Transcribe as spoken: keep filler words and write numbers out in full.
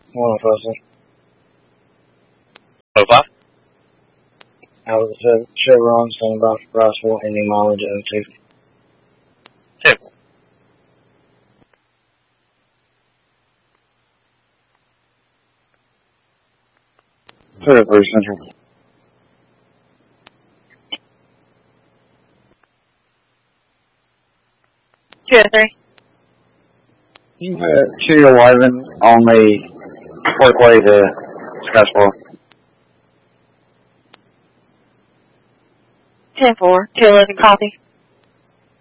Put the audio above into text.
One person. Oh, five? I was a Chevron, saying about Rossville, any mileage of two. ten four. Put it three Central. two oh three. Uh, two eleven on the Parkway to Scottsboro. ten four. two eleven, copy.